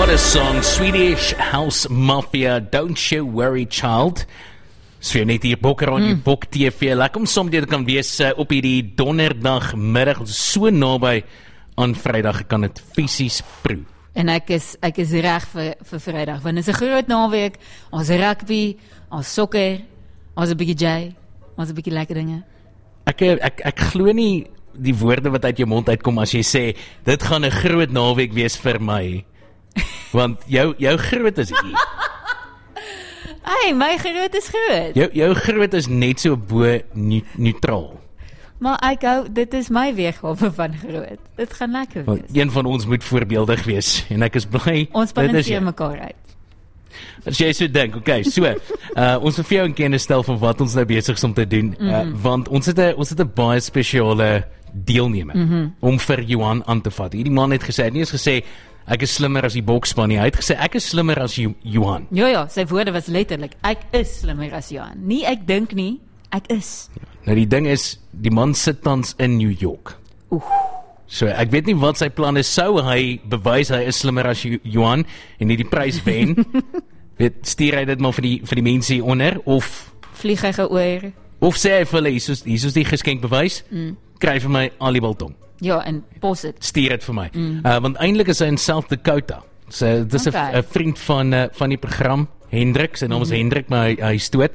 What a song, Swedish House Mafia, Don't You Worry Child. So net hier Bokker aan die Bok TV, lekker om soms dit kan wees op hierdie donderdagmiddag, so naby aan Vrydag, ek kan dit fisies proe. En ek is reg vir Vrydag, want dit is 'n groot naweek, ons rugby, ons sokker, ons 'n bietjie jy, ons 'n bietjie lekker dinge. Ek glo nie die woorde wat uit jou mond uitkom as jy sê, dit gaan 'n groot naweek wees vir my. Want jou groot is hier. Hey, my groot is groot. Jou groot is net so bo neutraal. Maar ek hou, dit is my weergawe van groot. Dit gaan lekker wees. Een van ons moet voorbeeldig wees en ek is bly. Ons balanseer mekaar uit. As jy so dink, okay, so ons wil vir jou 'n kennis stel van wat ons nou besig is om te doen, want ons het 'n baie spesiale deelnemer om vir Johan aan te vat. Hierdie man het gesê, hy het nie eens gesê ek is slimmer as die Bokspan nie. Hy het gesê ek is slimmer as Johan. Ja, sy woorde was letterlik ek is slimmer as Johan. Nie ek dink nie, ek is. Nou die ding is, die man sit tans in New York. So ek weet nie wat sy plan is, sou hy bewys hy is slimmer as Johan en nie die prys wen. Stuur hy dit maar vir die mense hier onder, of vlieg hy geoor, of sê hy vir hulle, hier is die geskenk bewys, kry vir my al die biltong. Ja, en pos dit. Stuur dit vir my. Want eintlik is hy in South Dakota. So dit is 'n vriend van die program, Hendrik, sy naam is Hendrik, maar hy stoot.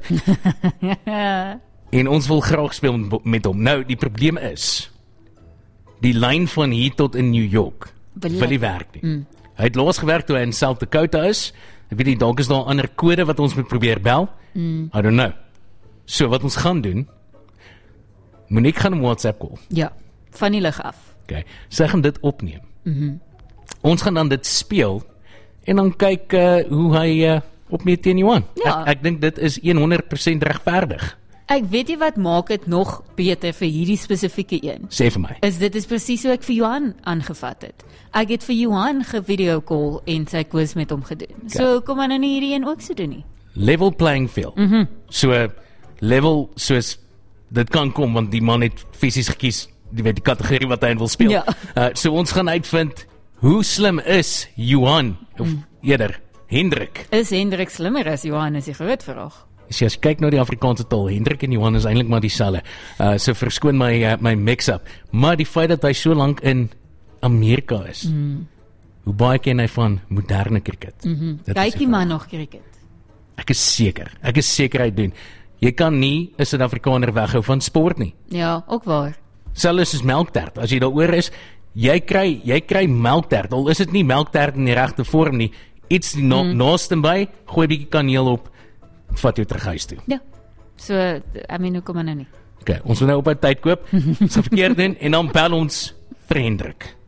En ons wil graag speel met hom. Nou, die probleem is, die lyn van hier tot in New York wil nie werk nie. Hy het los gewerk toe hy in South Dakota is. Ek weet nie, dalk is daar 'n ander kode wat ons moet probeer bel. I don't know. So wat ons gaan doen, Monique gaan 'n WhatsApp call. Ja, van die lig af. Okay. Sy gaan dit opneem. Ons gaan dan dit speel en dan kyk hoe hy opneem teen Johan. Ja. Ek dink dit is 100% regverdig. Ek weet nie wat maak dit nog beter vir hierdie spesifieke een. Sê vir my. Dit is presies hoe ek vir Johan aangevat het. Ek het vir Johan gevideo call en sy quiz met hom gedoen. Okay. So kom maar nou nie hierdie een ook so doen nie. Level playing field. So level soos dit kan kom, want die man het fisies gekies die kategorie wat hy wil speel. Ja. So ons gaan uitvind hoe slim is Johan of eerder Hendrik. Is Hendrik slimmer as Johan, is die groot vraag. As jy kyk na die Afrikaanse taal, Hendrik en Johan is eintlik maar dieselfde. So verskoon my mix-up. Maar die feit dat hy so lank in Amerika is, hoe baie ken hy van moderne cricket? Kyk die man nog cricket? Ek is seker hy doen. Jy kan nie 'n Suid-Afrikaner weghou van sport nie. Ja, ook waar. Selfs is melktert. As jy daaroor is, jy kry melktert. Al is dit nie melktert in die regte vorm nie. Iets naaste by, gooi 'n bietjie kaneel op, vat jou terug huis toe. Ja. So, hoe kom maar nou nie. Okay, ons moet nou op 'n tyd koop. Ons gaan verkeerd doen en dan bel ons vir Hendrik.